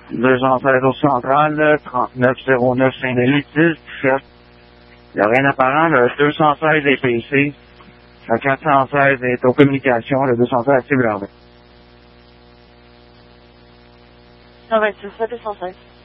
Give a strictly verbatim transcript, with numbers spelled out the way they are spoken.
deux cent seize au central, trente-neuf zéro neuf Saint-Denis, dix dix-sept. Il n'y a rien d'apparent, le deux cent seize est P C, le quatre cent seize est aux communications, le deux cent seize est cible. cent vingt-six, deux cent seize.